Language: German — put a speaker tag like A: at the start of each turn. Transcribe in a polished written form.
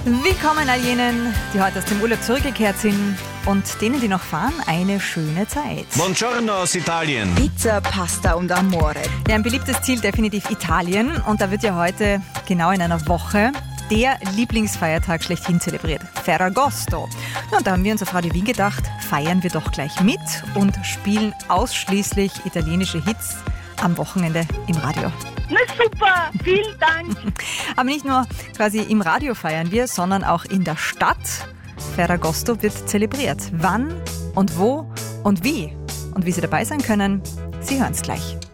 A: Willkommen all jenen, die heute aus dem Urlaub zurückgekehrt sind und denen, die noch fahren, eine schöne Zeit.
B: Buongiorno aus Italien.
C: Pizza, Pasta und Amore.
A: Ja, ein beliebtes Ziel definitiv Italien und da wird ja heute, genau in einer Woche, der Lieblingsfeiertag schlechthin zelebriert, Ferragosto. Ja, und da haben wir uns auf Radio Wien gedacht, feiern wir doch gleich mit und spielen ausschließlich italienische Hits am Wochenende im Radio.
D: Na super, vielen Dank.
A: Aber nicht nur quasi im Radio feiern wir, sondern auch in der Stadt. Ferragosto wird zelebriert. Wann und wo und wie? Und wie Sie dabei sein können, Sie hören es gleich.